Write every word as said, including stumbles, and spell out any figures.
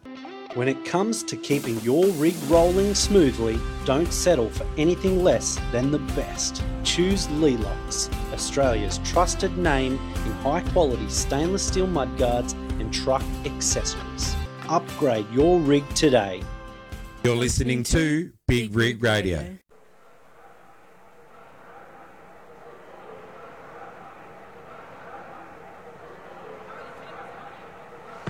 When it comes to keeping your rig rolling smoothly, don't settle for anything less than the best. Choose Lelux, Australia's trusted name in high-quality stainless steel mudguards and truck accessories. Upgrade your rig today. You're listening to Big Rig Radio.